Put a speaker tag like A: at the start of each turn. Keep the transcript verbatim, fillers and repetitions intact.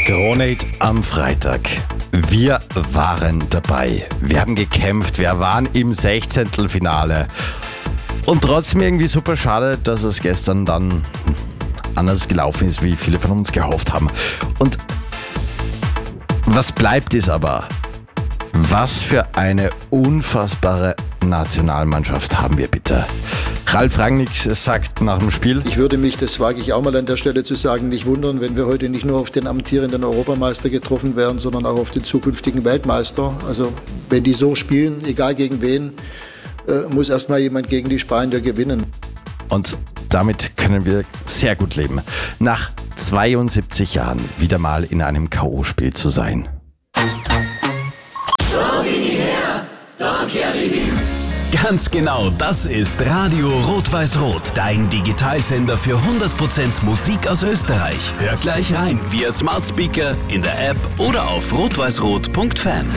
A: Kronehit am Freitag. Wir waren dabei. Wir haben gekämpft. Wir waren im Sechzehntelfinale. Und trotzdem irgendwie super schade, dass es gestern dann anders gelaufen ist, wie viele von uns gehofft haben. Und was bleibt ist aber, was für eine unfassbare Nationalmannschaft haben wir bitte. Ralf Rangnick sagt nach dem Spiel:
B: Ich würde mich, das wage ich auch mal an der Stelle zu sagen, nicht wundern, wenn wir heute nicht nur auf den amtierenden Europameister getroffen wären, sondern auch auf den zukünftigen Weltmeister. Also wenn die so spielen, egal gegen wen, äh, muss erstmal jemand gegen die Spanier gewinnen.
A: Und damit können wir sehr gut leben, nach zweiundsiebzig Jahren wieder mal in einem K O-Spiel zu sein.
C: So bin ich her, danke Arrivi.
D: Ganz genau, das ist Radio Rot-Weiß-Rot, dein Digitalsender für hundert Prozent Musik aus Österreich. Hör gleich rein via Smart Speaker, in der App oder auf rot weiß rot punkt fan.